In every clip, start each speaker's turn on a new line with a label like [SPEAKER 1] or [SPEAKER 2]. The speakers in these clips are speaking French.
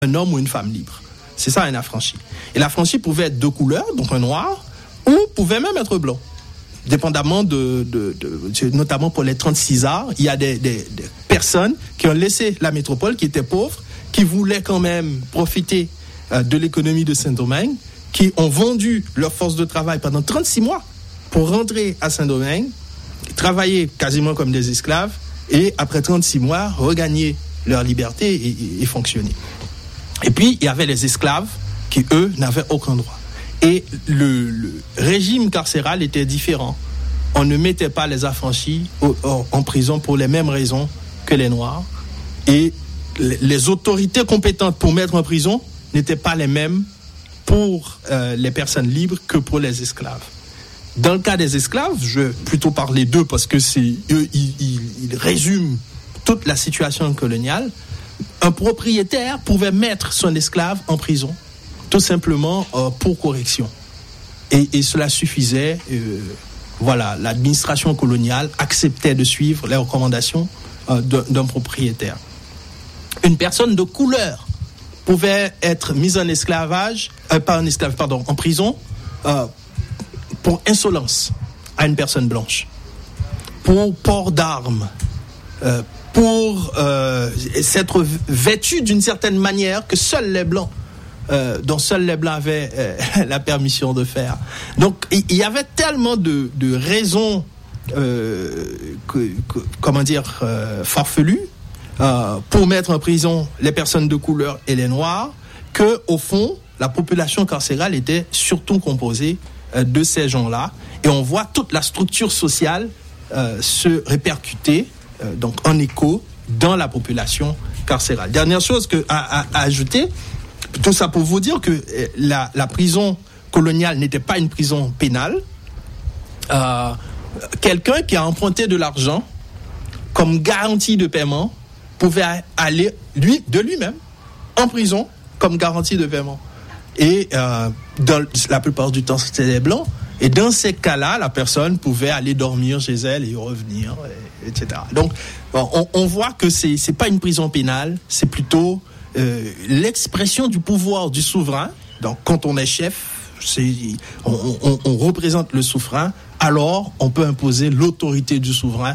[SPEAKER 1] un homme ou une femme libre. C'est ça un affranchi. Et l'affranchi pouvait être de couleur, donc un noir, ou pouvait même être blanc. Dépendamment notamment pour les 36 arts, il y a des personnes qui ont laissé la métropole, qui étaient pauvres, qui voulaient quand même profiter de l'économie de Saint-Domingue, qui ont vendu leur force de travail pendant 36 mois pour rentrer à Saint-Domingue, travailler quasiment comme des esclaves, et après 36 mois, regagner leur liberté et fonctionner. Et puis, il y avait les esclaves qui, eux, n'avaient aucun droit. Et le régime carcéral était différent. On ne mettait pas les affranchis en prison pour les mêmes raisons que les Noirs. Et les autorités compétentes pour mettre en prison n'étaient pas les mêmes pour les personnes libres que pour les esclaves. Dans le cas des esclaves, je vais plutôt parler d'eux parce que ils résument toute la situation coloniale. Un propriétaire pouvait mettre son esclave en prison, tout simplement pour correction. Et cela suffisait. L'administration coloniale acceptait de suivre les recommandations d'un propriétaire. Une personne de couleur pouvait être mise en en prison pour insolence à une personne blanche, pour port d'armes, pour s'être vêtu d'une certaine manière que seuls les Blancs avaient la permission de faire. Donc il y avait tellement de raisons farfelues pour mettre en prison les personnes de couleur et les Noirs que au fond la population carcérale était surtout composée de ces gens-là, et on voit toute la structure sociale se répercuter donc en écho dans la population carcérale. Dernière chose à ajouter, tout ça pour vous dire que la prison coloniale n'était pas une prison pénale. Quelqu'un qui a emprunté de l'argent comme garantie de paiement pouvait aller de lui-même en prison comme garantie de paiement. Et dans la plupart du temps, c'était les Blancs. Et dans ces cas-là, la personne pouvait aller dormir chez elle et revenir, etc. Donc, on voit que c'est pas une prison pénale, c'est plutôt l'expression du pouvoir du souverain. Donc, quand on est chef, on représente le souverain, alors on peut imposer l'autorité du souverain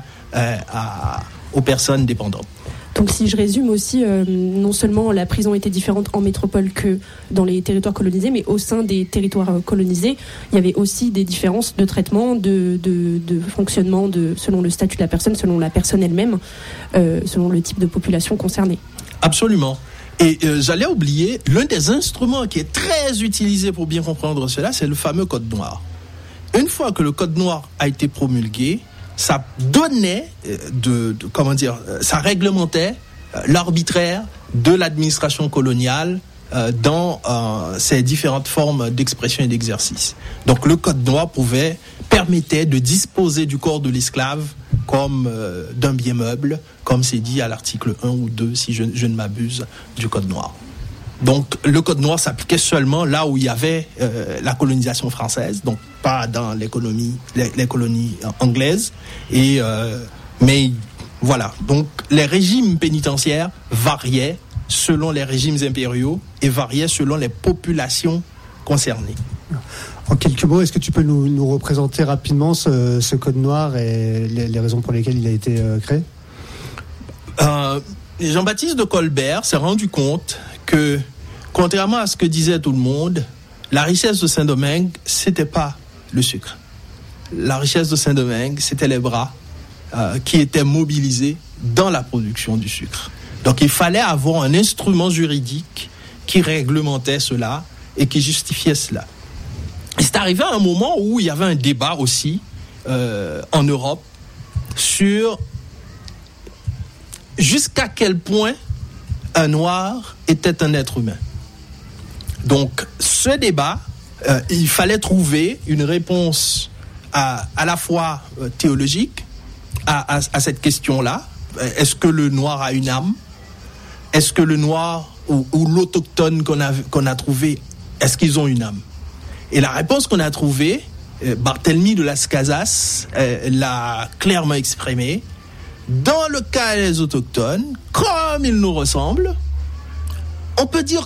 [SPEAKER 1] aux personnes dépendantes.
[SPEAKER 2] Donc si je résume aussi, non seulement la prison était différente en métropole que dans les territoires colonisés, mais au sein des territoires colonisés, il y avait aussi des différences de traitement, de fonctionnement, selon le statut de la personne, selon la personne elle-même, selon le type de population concernée. Absolument.
[SPEAKER 1] Et j'allais oublier, l'un des instruments qui est très utilisé pour bien comprendre cela, c'est le fameux Code noir. Une fois que le Code noir a été promulgué, ça donnait ça réglementait l'arbitraire de l'administration coloniale dans ses différentes formes d'expression et d'exercice. Donc le Code noir permettait de disposer du corps de l'esclave comme d'un bien meuble, comme c'est dit à l'article 1 ou 2, si je ne m'abuse, du Code noir. Donc le Code noir s'appliquait seulement là où il y avait la colonisation française, donc pas dans les colonies anglaises. Mais voilà, donc les régimes pénitentiaires variaient selon les régimes impériaux et variaient selon les populations concernées.
[SPEAKER 3] En quelques mots, est-ce que tu peux nous représenter rapidement ce Code noir et les raisons pour lesquelles il a été créé ?
[SPEAKER 1] Jean-Baptiste de Colbert s'est rendu compte que, contrairement à ce que disait tout le monde, la richesse de Saint-Domingue, c'était pas le sucre. La richesse de Saint-Domingue, c'était les bras qui étaient mobilisés dans la production du sucre. Donc il fallait avoir un instrument juridique qui réglementait cela et qui justifiait cela. Et c'est arrivé à un moment où il y avait un débat aussi en Europe sur jusqu'à quel point un noir était un être humain. Donc ce débat, il fallait trouver une réponse à la fois théologique à cette question-là. Est-ce que le noir a une âme ? Est-ce que le noir ou l'autochtone qu'on a trouvé, est-ce qu'ils ont une âme ? Et la réponse qu'on a trouvée, Barthélemy de Las Casas l'a clairement exprimée. Dans le cas des autochtones, comme ils nous ressemblent, On peut dire